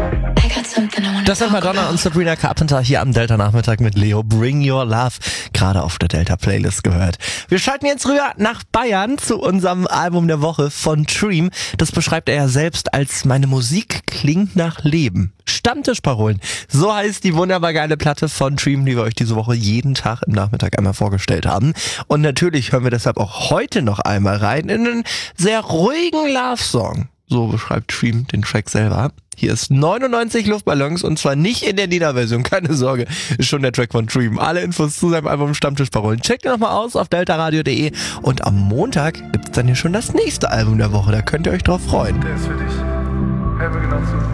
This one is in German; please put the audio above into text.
Das sind Madonna und Sabrina Carpenter hier am Delta-Nachmittag mit Leo. Bring Your Love, gerade auf der Delta-Playlist gehört. Wir schalten jetzt rüber nach Bayern zu unserem Album der Woche von Dream. Das beschreibt er ja selbst als meine Musik klingt nach Leben. Stammtischparolen. So heißt die wunderbar geile Platte von Dream, die wir euch diese Woche jeden Tag im Nachmittag einmal vorgestellt haben. Und natürlich hören wir deshalb auch heute noch einmal rein in einen sehr ruhigen Love-Song. So beschreibt Dream den Track selber. Hier ist 99 Luftballons und zwar nicht in der Nina-Version, keine Sorge, ist schon der Track von Dream. Alle Infos zu seinem Album Stammtischparolen checkt ihr nochmal aus auf deltaradio.de und am Montag gibt's dann hier schon das nächste Album der Woche, da könnt ihr euch drauf freuen. Der ist für dich. Hör mir genau zu.